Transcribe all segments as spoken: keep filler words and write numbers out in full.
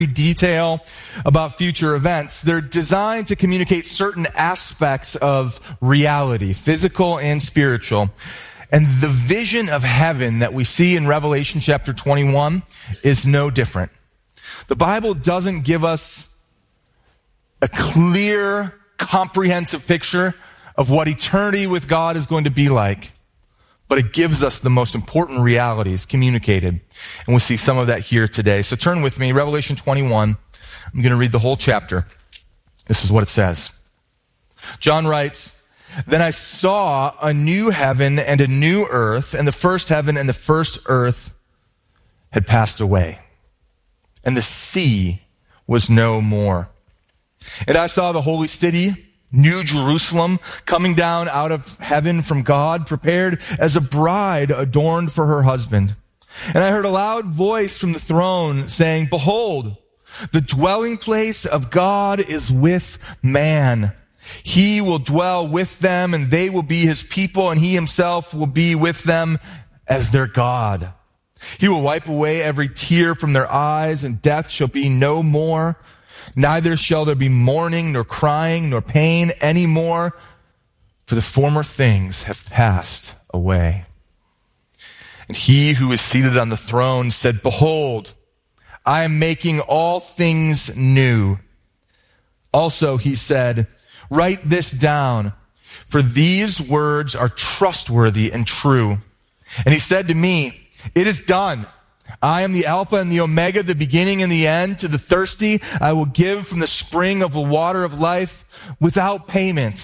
detail about future events. They're designed to communicate certain aspects of reality, physical and spiritual. And the vision of heaven that we see in Revelation chapter twenty-one is no different. The Bible doesn't give us a clear, comprehensive picture of what eternity with God is going to be like, but it gives us the most important realities communicated. And we'll see some of that here today. So turn with me, Revelation twenty-one. I'm going to read the whole chapter. This is what it says. John writes, "Then I saw a new heaven and a new earth, and the first heaven and the first earth had passed away, and the sea was no more. And I saw the holy city, New Jerusalem, coming down out of heaven from God, prepared as a bride adorned for her husband. And I heard a loud voice from the throne saying, 'Behold, the dwelling place of God is with man. He will dwell with them, and they will be his people, and he himself will be with them as their God. He will wipe away every tear from their eyes, and death shall be no more. Neither shall there be mourning, nor crying, nor pain any more, for the former things have passed away.' And he who is seated on the throne said, 'Behold, I am making all things new.' Also he said, 'Write this down, for these words are trustworthy and true.' And he said to me, 'It is done. I am the Alpha and the Omega, the beginning and the end. To the thirsty, I will give from the spring of the water of life without payment.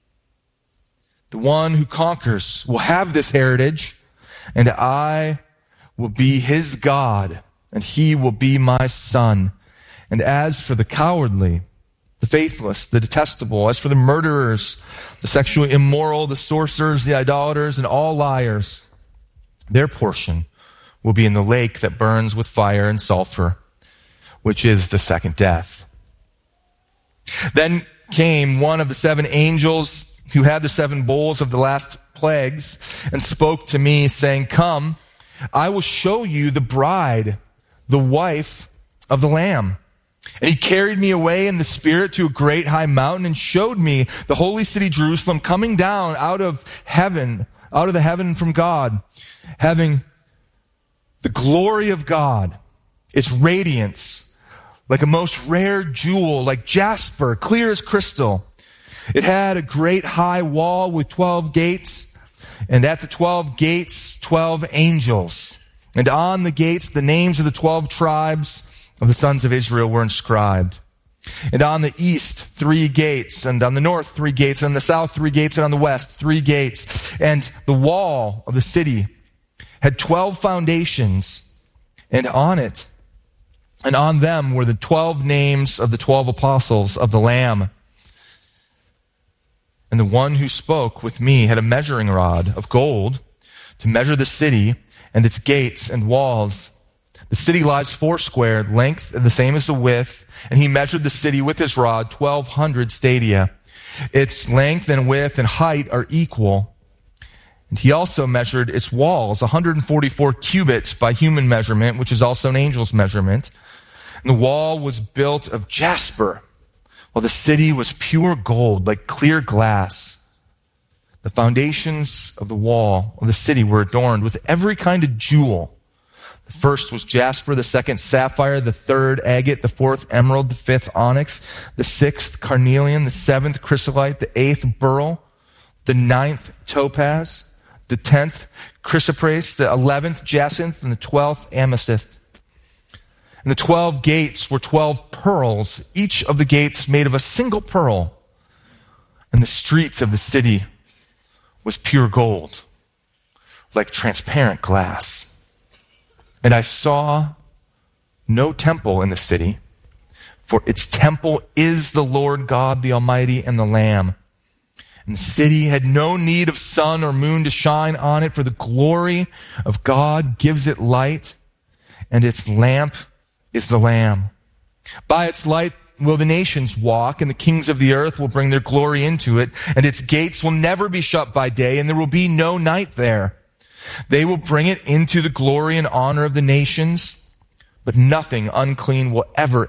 The one who conquers will have this heritage, and I will be his God, and he will be my son. And as for the cowardly, the faithless, the detestable, as for the murderers, the sexually immoral, the sorcerers, the idolaters, and all liars, their portion will be in the lake that burns with fire and sulfur, which is the second death.' Then came one of the seven angels who had the seven bowls of the last plagues and spoke to me, saying, 'Come, I will show you the bride, the wife of the Lamb.' And he carried me away in the Spirit to a great high mountain and showed me the holy city Jerusalem coming down out of heaven, out of the heaven from God, having the glory of God, its radiance, like a most rare jewel, like jasper, clear as crystal. It had a great high wall with twelve gates, and at the twelve gates, twelve angels. And on the gates, the names of the twelve tribes of the sons of Israel were inscribed. And on the east, three gates, and on the north, three gates, and on the south, three gates, and on the west, three gates. And the wall of the city had twelve foundations, and on it, and on them were the twelve names of the twelve apostles of the Lamb. And the one who spoke with me had a measuring rod of gold to measure the city and its gates and walls. The city lies foursquare, length the same as the width, and he measured the city with his rod, twelve hundred stadia. Its length and width and height are equal. And he also measured its walls, one hundred forty-four cubits by human measurement, which is also an angel's measurement. And the wall was built of jasper, while the city was pure gold, like clear glass. The foundations of the wall of the city were adorned with every kind of jewel. The first was jasper, the second sapphire, the third agate, the fourth emerald, the fifth onyx, the sixth carnelian, the seventh chrysolite, the eighth beryl, the ninth topaz, the tenth chrysoprase, the eleventh jacinth, and the twelfth amethyst. And the twelve gates were twelve pearls, each of the gates made of a single pearl. And the streets of the city was pure gold, like transparent glass. And I saw no temple in the city, for its temple is the Lord God, the Almighty, and the Lamb. And the city had no need of sun or moon to shine on it, for the glory of God gives it light, and its lamp is the Lamb. By its light will the nations walk, and the kings of the earth will bring their glory into it, and its gates will never be shut by day, and there will be no night there. They will bring it into the glory and honor of the nations, but nothing unclean will ever